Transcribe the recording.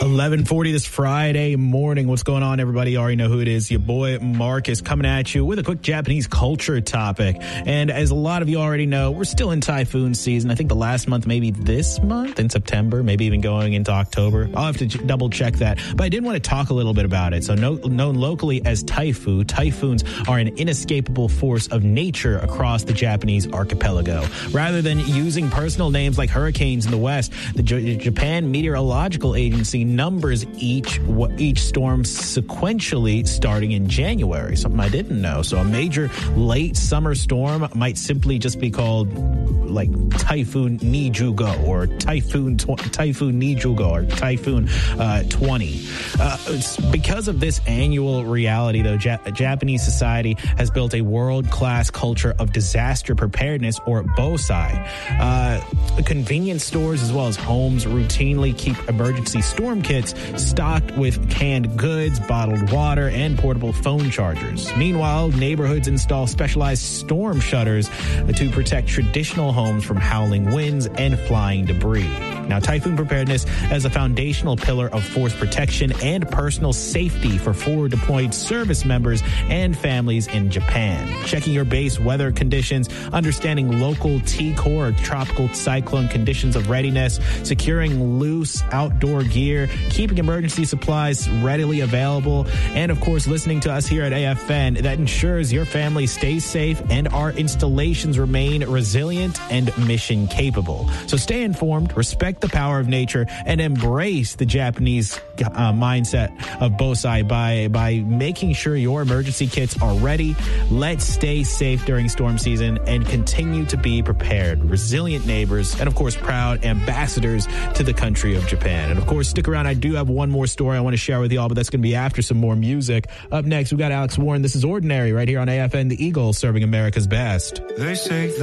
11:40 this Friday morning. What's going on, everybody? You already know who it is. Your boy Marcus coming at you with a quick Japanese culture topic. And as a lot of you already know, we're still in typhoon season. I think the last month, maybe this month in September, maybe even going into October. I'll have to double check that. But I did want to talk a little bit about it. So known locally as taifu, typhoons are an inescapable force of nature across the Japanese archipelago. Rather than using personal names like hurricanes in the West, the Japan Meteorological Agency numbers each storm sequentially starting in January, something I didn't know. So a major late summer storm might simply just be called like Typhoon Nijugo or Typhoon Nijugo or Typhoon 20. Because of this annual reality, though, Japanese society has built a world-class culture of disaster preparedness, or bosai. Convenience stores as well as homes routinely keep emergency storm kits stocked with canned goods, bottled water, and portable phone chargers. Meanwhile, neighborhoods install specialized storm shutters to protect traditional homes from howling winds and flying debris. Now, typhoon preparedness as a foundational pillar of force protection and personal safety for forward deployed service members and families in Japan. Checking your base weather conditions, understanding local T-core or tropical cyclone conditions of readiness, securing loose outdoor gear, keeping emergency supplies readily available, and of course, listening to us here at AFN that ensures your family stays safe and our installations remain resilient and mission capable. So stay informed, respect the power of nature, and embrace the Japanese mindset of bosai by making sure your emergency kits are ready. Let's stay safe during storm season and continue to be prepared, resilient neighbors, and of course, proud ambassadors to the country of Japan. And of course, stick around. I do have one more story I want to share with y'all, but that's going to be after some more music. Up next, we got Alex Warren. This is Ordinary right here on AFN, the Eagle, serving America's best. They say